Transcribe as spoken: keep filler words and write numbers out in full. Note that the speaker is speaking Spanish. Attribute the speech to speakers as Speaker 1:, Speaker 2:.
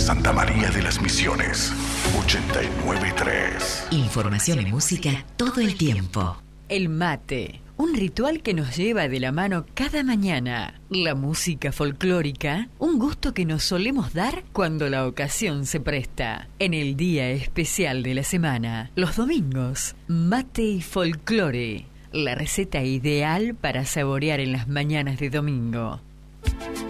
Speaker 1: Santa María de las Misiones, ochenta y nueve punto tres.
Speaker 2: Información y música todo el tiempo.
Speaker 3: El mate, un ritual que nos lleva de la mano cada mañana. La música folclórica, un gusto que nos solemos dar cuando la ocasión se presta. En el día especial de la semana, los domingos, mate y folclore. La receta ideal para saborear en las mañanas de domingo.